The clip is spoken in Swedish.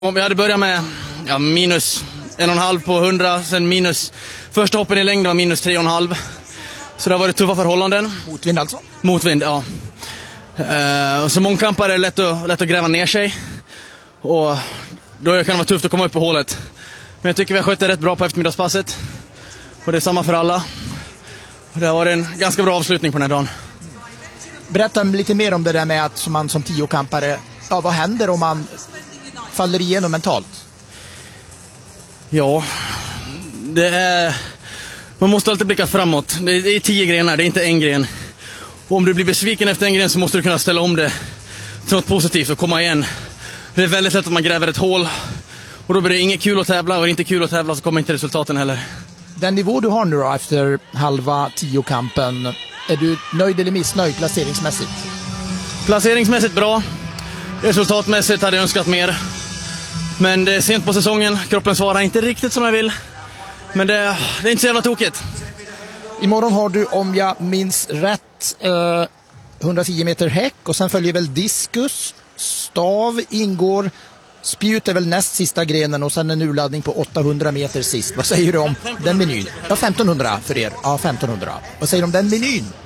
Om vi hade börjat med minus 1,5 på 100, sen minus första hoppen i längd var minus 3,5. Så det har varit tuffa förhållanden. Motvind alltså? Motvind, ja. Och som mångkampare är det lätt att gräva ner sig. Och då kan det vara tufft att komma upp på hålet. Men jag tycker vi har skött det rätt bra på eftermiddagspasset. Och det är samma för alla. Och det har varit en ganska bra avslutning på den här dagen. Berätta lite mer om det där med att man som tiokampare, vad händer om man faller igenom mentalt? Ja, man måste alltid blicka framåt. Det är 10 grenar, det är inte en gren. Och om du blir besviken efter en gren så måste du kunna ställa om det till något positivt och komma igen. Det är väldigt lätt att man gräver ett hål och då blir det inget kul att tävla, och inte kul att tävla så kommer inte resultaten heller. Den nivå du har nu då efter halva tiokampen, är du nöjd eller missnöjd placeringsmässigt? Placeringsmässigt bra. Resultatmässigt hade jag önskat mer. Men det är sent på säsongen, kroppen svarar inte riktigt som jag vill. Men det är inte så jävla tokigt. Imorgon har du, om jag minns rätt, 110 meter häck och sen följer väl diskus, stav ingår, spjut är väl näst sista grenen och sen en urladdning på 800 meter sist. Vad säger du om den menyn? Ja, 1500 för er. Ja, 1500. Vad säger du om den menyn?